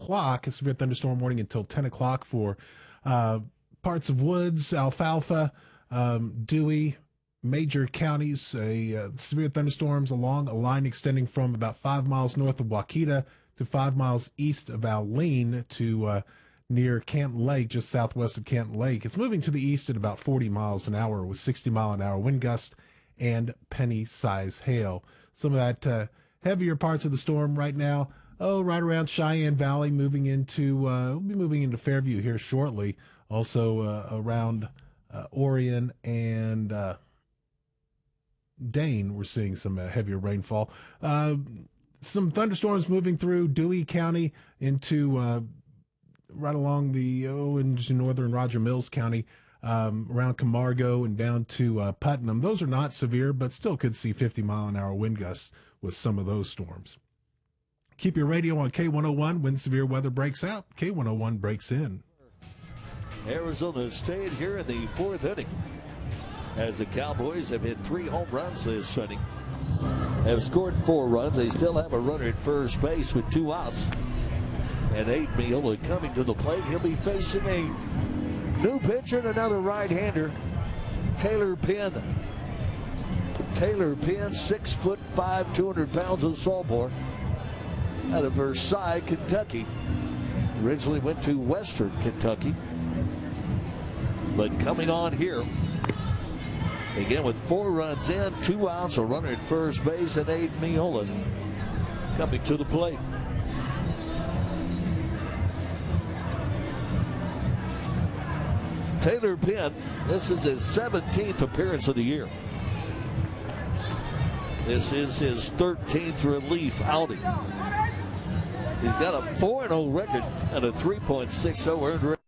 o'clock. A severe thunderstorm warning until 10 o'clock for parts of Woods, Alfalfa, Dewey, major counties. Severe thunderstorms along a line extending from about 5 miles north of Waukeeta to 5 miles east of Alene to near Canton Lake, just southwest of Canton Lake. It's moving to the east at about 40 miles an hour with 60-mile-an-hour wind gusts and penny-size hail. Some of that heavier parts of the storm right now, right around Cheyenne Valley, moving into we'll be moving into Fairview here shortly. Also around Orion and Dane, we're seeing some heavier rainfall. Some thunderstorms moving through Dewey County into right along into northern Roger Mills County, around Camargo and down to Putnam. Those are not severe, but still could see 50-mile-an-hour wind gusts with some of those storms. Keep your radio on K101 when severe weather breaks out. K101 breaks in. Arizona State here in the fourth inning, as the Cowboys have hit 3 home runs this inning, have scored 4 runs. They still have a runner at first base with 2 outs. And Aiden Miola coming to the plate. He'll be facing a new pitcher and another right-hander, Taylor Penn. Taylor Penn, 6'5", 200 pounds of sophomore, out of Versailles, Kentucky. Originally went to Western Kentucky, but coming on here again with 4 runs in, 2 outs, a runner at first base, and Aiden Miola coming to the plate. Taylor Penn, this is his 17th appearance of the year. This is his 13th relief outing. He's got a 4-0 record and a 3.60 earned rate.